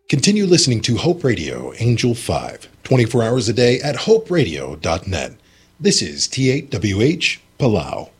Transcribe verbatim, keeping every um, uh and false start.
Continue listening to Hope Radio, Angel five, twenty-four hours a day at hope radio dot net. This is T eight W H, Palau.